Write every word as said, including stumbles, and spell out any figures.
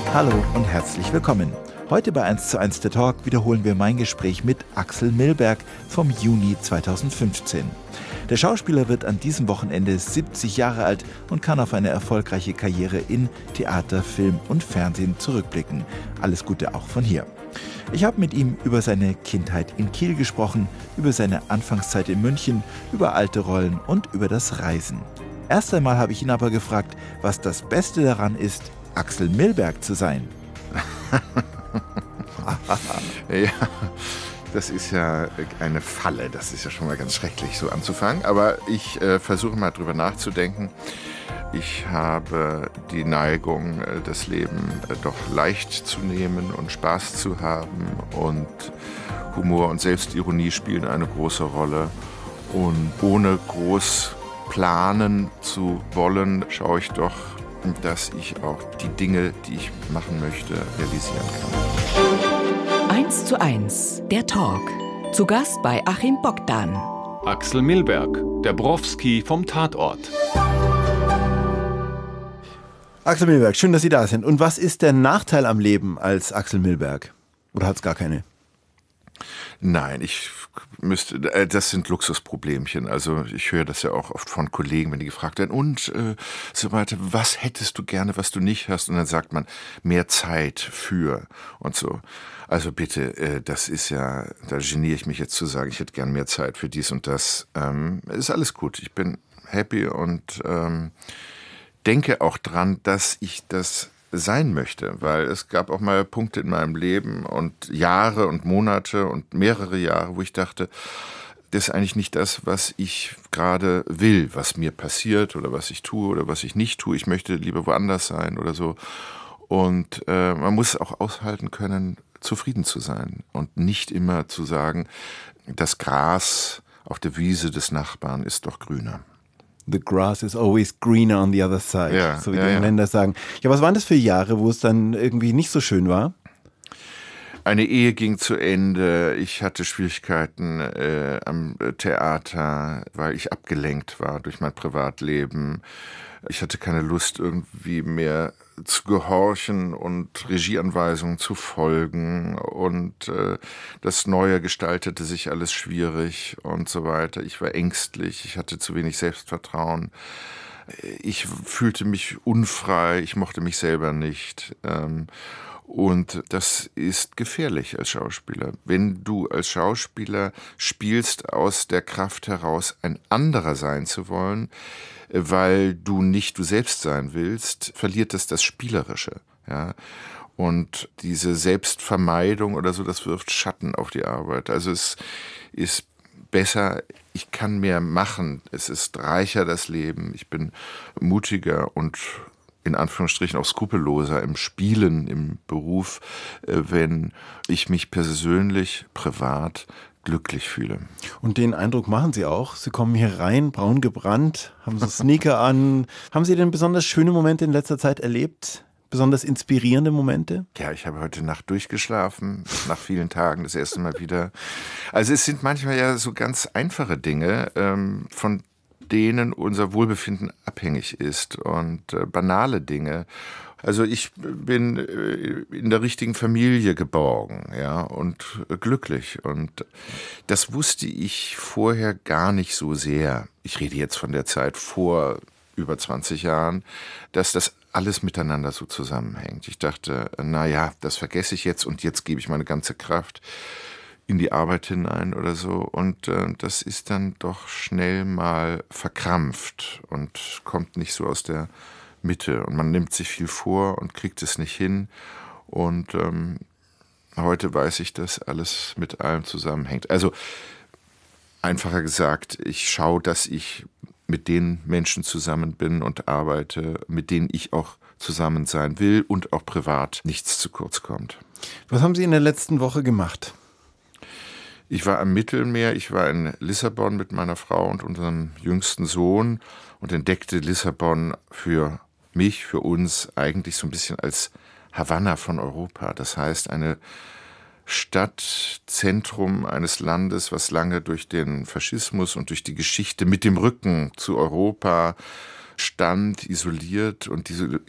Hallo und herzlich willkommen. Heute bei eins zu eins der Talk wiederholen wir mein Gespräch mit Axel Milberg vom Juni zweitausendfünfzehn. Der Schauspieler wird an diesem Wochenende siebzig Jahre alt und kann auf eine erfolgreiche Karriere in Theater, Film und Fernsehen zurückblicken. Alles Gute auch von hier. Ich habe mit ihm über seine Kindheit in Kiel gesprochen, über seine Anfangszeit in München, über alte Rollen und über das Reisen. Erst einmal habe ich ihn aber gefragt, was das Beste daran ist, Axel Milberg zu sein. Ja, das ist ja eine Falle. Das ist ja schon mal ganz schrecklich, so anzufangen. Aber ich äh, versuche mal drüber nachzudenken. Ich habe die Neigung, das Leben äh, doch leicht zu nehmen und Spaß zu haben. Und Humor und Selbstironie spielen eine große Rolle. Und ohne groß planen zu wollen, schaue ich doch, dass ich auch die Dinge, die ich machen möchte, realisieren kann. eins zu eins, der Talk. Zu Gast bei Achim Bogdan. Axel Milberg, der Borowski vom Tatort. Axel Milberg, schön, dass Sie da sind. Und was ist der Nachteil am Leben als Axel Milberg? Oder hat es gar keine? Nein, ich müsste, das sind Luxusproblemchen. Also ich höre das ja auch oft von Kollegen, wenn die gefragt werden, und äh, so weiter, was hättest du gerne, was du nicht hast? Und dann sagt man, mehr Zeit für und so. Also bitte, äh, das ist ja, da geniere ich mich jetzt zu sagen, ich hätte gern mehr Zeit für dies und das. Ähm, ist alles gut, ich bin happy und ähm, denke auch dran, dass ich das sein möchte, weil es gab auch mal Punkte in meinem Leben und Jahre und Monate und mehrere Jahre, wo ich dachte, das ist eigentlich nicht das, was ich gerade will, was mir passiert oder was ich tue oder was ich nicht tue. Ich möchte lieber woanders sein oder so. Und äh, man muss auch aushalten können, zufrieden zu sein und nicht immer zu sagen, das Gras auf der Wiese des Nachbarn ist doch grüner. The grass is always greener on the other side, ja, so wie ja, die Engländer ja. sagen. Ja, was waren das für Jahre, wo es dann irgendwie nicht so schön war? Eine Ehe ging zu Ende. Ich hatte Schwierigkeiten äh, am Theater, weil ich abgelenkt war durch mein Privatleben. Ich hatte keine Lust, irgendwie mehr zu gehorchen und Regieanweisungen zu folgen. Und äh, das Neue gestaltete sich alles schwierig und so weiter. Ich war ängstlich, ich hatte zu wenig Selbstvertrauen. Ich fühlte mich unfrei, ich mochte mich selber nicht. Ähm, Und das ist gefährlich als Schauspieler. Wenn du als Schauspieler spielst aus der Kraft heraus, ein anderer sein zu wollen, weil du nicht du selbst sein willst, verliert das das Spielerische. Ja? Und diese Selbstvermeidung oder so, das wirft Schatten auf die Arbeit. Also es ist besser, ich kann mehr machen. Es ist reicher, das Leben. Ich bin mutiger und in Anführungsstrichen auch skrupelloser im Spielen, im Beruf, wenn ich mich persönlich, privat glücklich fühle. Und den Eindruck machen Sie auch. Sie kommen hier rein, braun gebrannt, haben so Sneaker an. Haben Sie denn besonders schöne Momente in letzter Zeit erlebt? Besonders inspirierende Momente? Ja, ich habe heute Nacht durchgeschlafen, nach vielen Tagen das erste Mal wieder. Also es sind manchmal ja so ganz einfache Dinge, ähm, von denen unser Wohlbefinden abhängig ist und äh, banale Dinge. Also ich bin äh, in der richtigen Familie geborgen, ja, und äh, glücklich. Und das wusste ich vorher gar nicht so sehr. Ich rede jetzt von der Zeit vor über zwanzig Jahren, dass das alles miteinander so zusammenhängt. Ich dachte, na ja, das vergesse ich jetzt und jetzt gebe ich meine ganze Kraft in die Arbeit hinein oder so. Und äh, das ist dann doch schnell mal verkrampft und kommt nicht so aus der Mitte. Und man nimmt sich viel vor und kriegt es nicht hin. Und ähm, heute weiß ich, dass alles mit allem zusammenhängt. Also einfacher gesagt, ich schaue, dass ich mit den Menschen zusammen bin und arbeite, mit denen ich auch zusammen sein will und auch privat nichts zu kurz kommt. Was haben Sie in der letzten Woche gemacht? Ich war am Mittelmeer, ich war in Lissabon mit meiner Frau und unserem jüngsten Sohn und entdeckte Lissabon für mich, für uns eigentlich so ein bisschen als Havanna von Europa. Das heißt, eine Stadtzentrum eines Landes, was lange durch den Faschismus und durch die Geschichte mit dem Rücken zu Europa stand, isoliert. Und diese